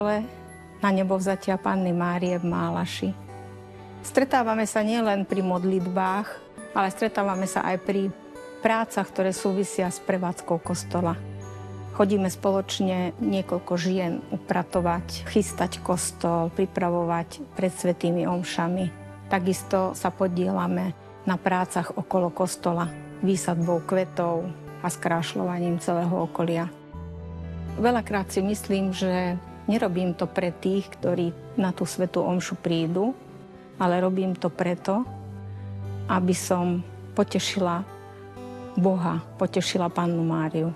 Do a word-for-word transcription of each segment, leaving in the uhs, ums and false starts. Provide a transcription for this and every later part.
na nebovzatia Panny Márie v Málaši. Stretávame sa nielen pri modlitbách, ale stretávame sa aj pri prácach, ktoré súvisia s prevádzkou kostola. Chodíme spoločne niekoľko žien upratovať, chystať kostol, pripravovať pred svätými omšami. Takisto sa podieľame na prácach okolo kostola, výsadbou kvetov a skrášľovaním celého okolia. Veľakrát si myslím, že nerobím to pre tých, ktorí na tú svätú omšu prídu, ale robím to preto, aby som potešila Boha, potešila Pannu Máriu.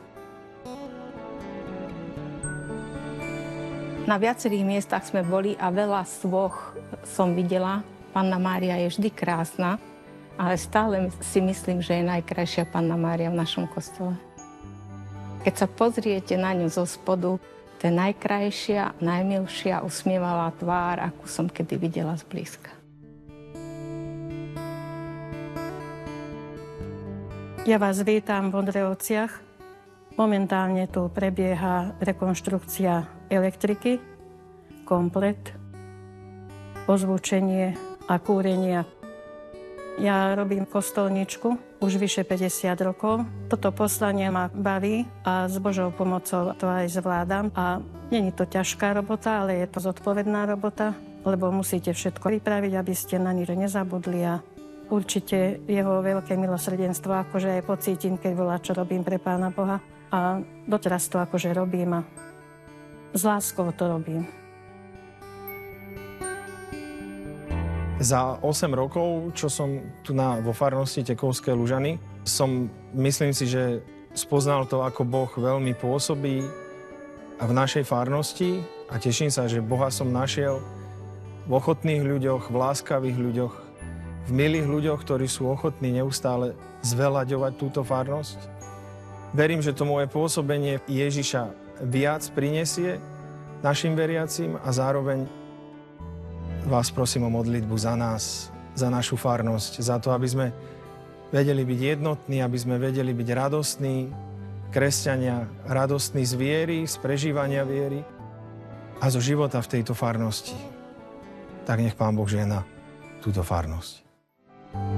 Na viacerých miestach sme boli a veľa svoch som videla. Panna Mária je vždy krásna, ale stále si myslím, že je najkrajšia Panna Mária v našom kostole. Keď sa pozriete na ňu zo spodu, to je najkrajšia, najmilšia, usmievavá tvár, akú som kedy videla zblízka. Ja vás vítam v Ondrejovciach. Momentálne tu prebieha rekonštrukcia elektriky, komplet, ozvučenie a kúrenia. Ja robím kostolničku už vyše päťdesiat rokov. Toto poslanie ma baví a s Božou pomocou to aj zvládam. A nie je to ťažká robota, ale je to zodpovedná robota, lebo musíte všetko pripraviť, aby ste na nič nezabudli. A určite jeho veľké milosrdenstvo, akože aj pocítim, keď volá, čo robím pre Pána Boha. A doteraz to akože robím a s láskou to robím. Za osem rokov, čo som tu na, vo farnosti Tekovské Lužany, som, myslím si, že spoznal to, ako Boh veľmi pôsobí v našej farnosti a teším sa, že Boha som našiel v ochotných ľuďoch, v láskavých ľuďoch, v milých ľuďoch, ktorí sú ochotní neustále zveľaďovať túto farnosť. Verím, že to moje pôsobenie Ježiša viac prinesie našim veriacim a zároveň vás prosím o modlitbu za nás, za našu farnosť, za to, aby sme vedeli byť jednotní, aby sme vedeli byť radostní kresťania, radostní z viery, z prežívania viery a zo života v tejto farnosti. Tak nech Pán Boh žehná túto farnosť.